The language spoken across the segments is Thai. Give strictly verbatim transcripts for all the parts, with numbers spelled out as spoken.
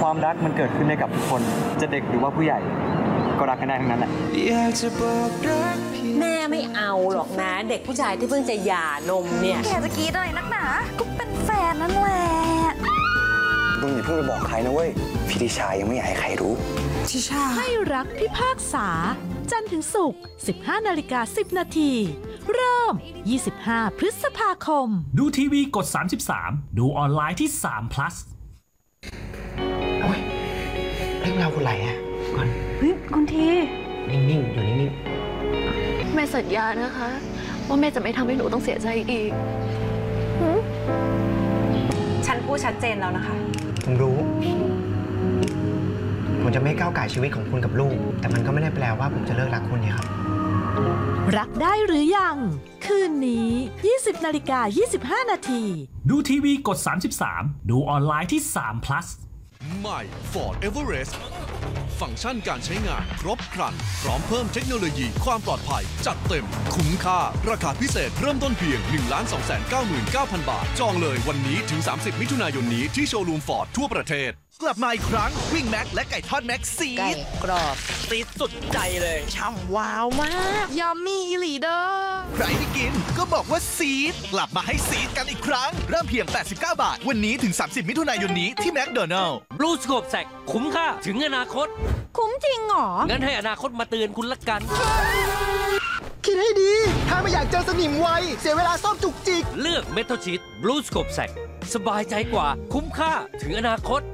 ความรักมันเกิดขึ้นได้กับทุกคนจะเด็กหรือว่าผู้ใหญ่ก็รักกันได้ทั้งนั้นแหละแม่ไม่เอาหรอกนะ เด็กผู้ชายที่เพิ่งจะหย่านมเนี่ยแกจะกรีดอะไรนักหนาก็เป็นแฟนนั่นแหละมึงอย่าเพิ่งไปบอกใครนะเว้ยพี่ทิชายังไม่อยากให้ใครรู้ทิชาให้รักพิพากษาจันทร์ถึงศุกร์ สิบห้านาฬิกาสิบนาทีเริ่ม ยี่สิบห้า พฤษภาคมดูทีวีกดสามสิบสามดูออนไลน์ที่สาม plus โอ้ยเรื่องราวคุณไหลอะก่อนเฮ้ยคุณทีนิ่งๆ อยู่นิ่งแม่สัญญานะคะ ว่าแม่จะไม่ทำให้หนูต้องเสียใจอีกฉันพูดชัดเจนแล้วนะคะๆ ผมรู้ ผมจะไม่ก้าวไก่ชีวิตของคุณกับลูก แต่มันก็ไม่ได้แปลว่าผมจะเลิกรักคุณเนี่ยครับรักได้หรือยัง คืนนี้ ยี่สิบนาฬิกายี่สิบห้านาทีดูทีวีกดสามสิบสามดูออนไลน์ที่สาม plus ใหม่ Ford Everest ฟังก์ชันการใช้งานครบครันพร้อมเพิ่มเทคโนโลยีความปลอดภัยจัดเต็มคุ้มค่าราคาพิเศษเริ่มต้นเพียง หนึ่งล้านสองแสนเก้าหมื่นเก้าพัน บาท จองเลยวันนี้ถึง สามสิบ มิถุนายนนี้ที่โชว์รูม Ford ทั่วประเทศกลับมาอีกครั้งวิ่งแม็กและไก่ทอดแม็กซีดไก่กรอบซีดสุดใจเลยช่ำว้าวมากยอมมี่อีหลีเดอร์ใครที่กินก็บอกว่าซีดกลับมาให้ซีดกันอีกครั้งเริ่มเพียงแปดสิบเก้าบาทวันนี้ถึง สามสิบ มิถุนายนนี้ที่แมคโดนัลล์บลูสโคปแซกคุ้มค่าถึงอนาคตคุ้มจริงเหรองั้นให้อนาคตมาเตือนคุณละกันคิดให้ดี ถ้าไม่อยากเจอสนิมไว เสียเวลาซ่อมจุกจิกเลือกเมทัลชีตบลูสโคปแซกสบายใจกว่าคุ้มค่าถึงอนาคต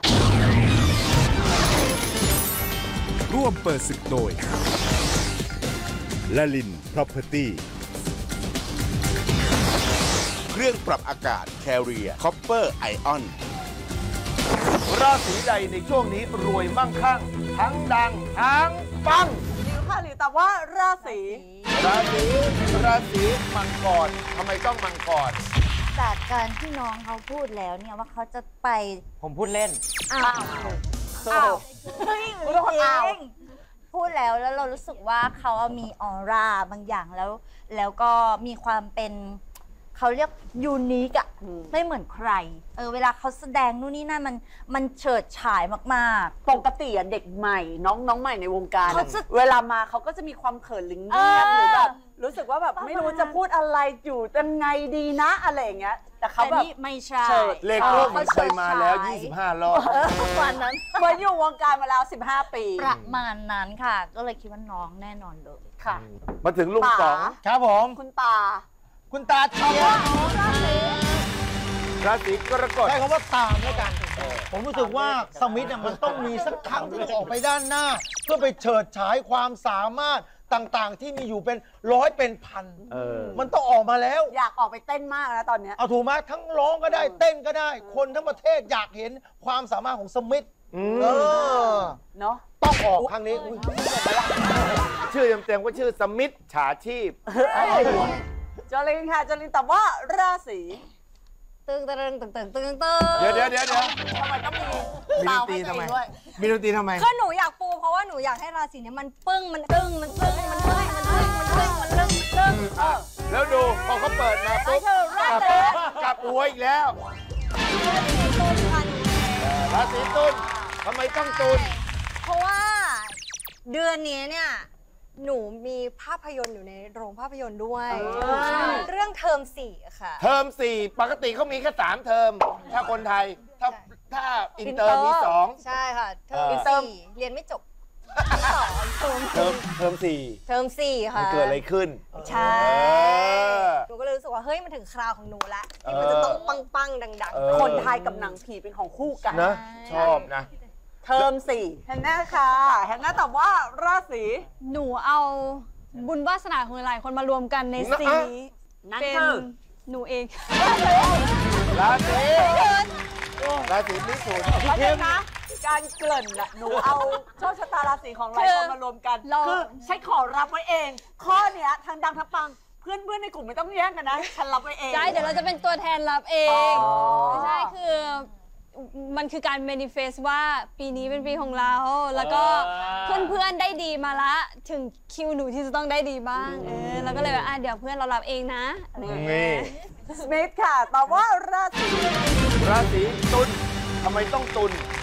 ร่วมเปิดศึกโดยละลิน Property เครื่องปรับอากาศ Carrier Copper Ion ราศีใดในช่วงนี้รวยมั่งคั่ง ทั้งดัง ทั้งปังหรือค่ะหรือแต่ว่าราศีราศีราศีมังกรทำไมต้องมังกรจากการที่น้องเขาพูดแล้วเนี่ยว่าเขาจะไปผมพูดเล่นอ้าวอ้าวเฮ้ยจริงพูดแล้วแล้วเรารู้สึกว่าเขามีออร่าบางอย่างแล้ว แล้วก็มีความเป็นเขาเรียกยูนิคอะไม่เหมือนใครเออเวลาเขาแสดงนู่นนี่นั่นมันมันเฉิดฉายมากๆปกติอะเด็กใหม่น้องน้องใหม่ในวงการเขาจะเวลามาเขาก็จะมีความเขินหรือเงียบหรือแบบรู้สึกว่าแบบไม่รู้จะพูดอะไรอยู่ยังไงดีนะอะไรอย่างเงี้ยแต่เขาแบบไม่ใช่เลโก้มันเคยมาแล้วยี่สิบห้ารอบวันนั้นเหมือนอยู่วงการมาแล้วสิบห้าปีประมาณนั้นค่ะ ก็เลยคิดว่าน้องแน่นอนเลยค่ะมาถึงลุงป๋องครับผมคุณตาคุณตาเชียร์ราศีกรกฎใช้คำว่าตามแล้วกันผมรู้สึกว่าสมิธเนี่ยมันต้องมีสักครั้งที่จะออกไปด้านหน้า เพื่อไปเฉิดฉายความสามารถต่างๆ ที่มีอยู่เป็นร้อยเป็นพันมันต้องออกมาแล้วอยากออกไปเต้นมากแล้วตอนนี้เอาถูกไหมทั้งร้องก็ได้เต้นก็ได้ คนทั้งประเทศอยากเห็นความสามารถของสมิธเออเนาะต้องออกครั้งนี้ชื่อเต็มๆก็ชื่อสมิธฉาชีพจอลินค่ะจอลินแต่ว่าราศีตึงตึงตึงตึงตึงตึงเดี๋ยวเดี๋ยวเดี๋ยวทำไมต้องมีมีดนตรีทำไมมีดนตรีทำไมก็หนูอยากปูเพราะว่าหนูอยากให้ราศีนี้มันปึ้งมันตึงมันตึงมันตึงมันตึงมันตึงมันตึงมันตึงแล้วดูพอเขาเปิดมาปุ๊บกลับหัวอีกแล้วราศีตุลทำไมต้องตุลเพราะว่าเดือนนี้เนี่ยหนูมีภาพยนตร์อยู่ในโรงภาพยนตร์ด้วยเรื่องเทอมสี่ค่ะเทอมสี่ปกติเขามีแค่สามเทอมถ้าคนไทยถ้าถ้าอินเตอร์มีสองใช่ค่ะเทอมสี่เรียนไม่จบเทอมเทอมสี่เทอมสี่ค่ะเกิดอะไรขึ้นใช่หนูก็เลยรู้สึกว่าเฮ้ยมันถึงคราวของหนูละที่มันจะต้องปังปังดังๆคนไทยกับหนังผีเป็นของคู่กันนะชอบนะเทอมสี่แฮนน่าค่ะแฮนน่าตอบว่าราศีหนูเอาบุญวาสนาของหลายคนมารวมกันในสีนี้นั่นคือหนูเองราศีราศีมิถุนพี่เข้มนะการเกริ่นอะหนูเอาโชคชะตาราศีของหลายคนมารวมกันคือฉันขอรับไว้เองข้อเนี้ยทางดังทั้งปังเพื่อนเพื่อนในกลุ่มไม่ต้องแย่งกันนะฉันรับไว้เองใช่เดี๋ยวเราจะเป็นตัวแทนรับเองไม่ใช่คือมันคือการ manifest ว่าปีนี้เป็นปีของเราแล้วก็เพื่อนๆได้ดีมาละถึงคิวหนูที่จะต้องได้ดีบ้างเออเราก็เลยแบบอ่ะเดี๋ยวเพื่อนเรารับเองนะนี่สมิธค่ะตอบว่าราศีราศีตุลทำไมต้องตุล